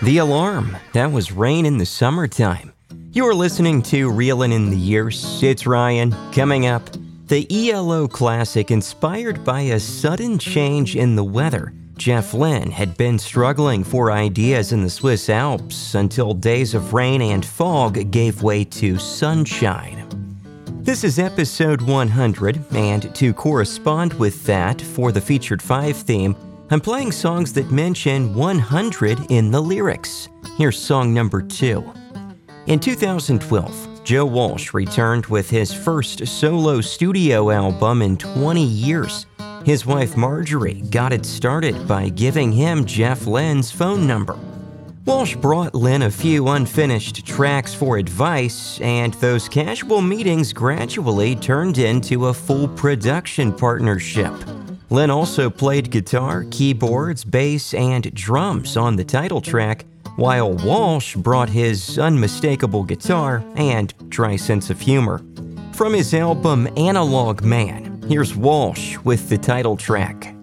The Alarm. That was Rain in the Summertime. You're listening to Reelin' in the Years. It's Ryan. Coming up, the ELO classic inspired by a sudden change in the weather. Jeff Lynne had been struggling for ideas in the Swiss Alps until days of rain and fog gave way to sunshine. This is episode 100, and to correspond with that, for the Featured 5 theme, I'm playing songs that mention 100 in the lyrics. Here's song number 2. In 2012, Joe Walsh returned with his first solo studio album in 20 years. His wife Marjorie got it started by giving him Jeff Lynne's phone number. Walsh brought Lynne a few unfinished tracks for advice, and those casual meetings gradually turned into a full production partnership. Lynne also played guitar, keyboards, bass, and drums on the title track, while Walsh brought his unmistakable guitar and dry sense of humor. From his album Analog Man, here's Walsh with the title track.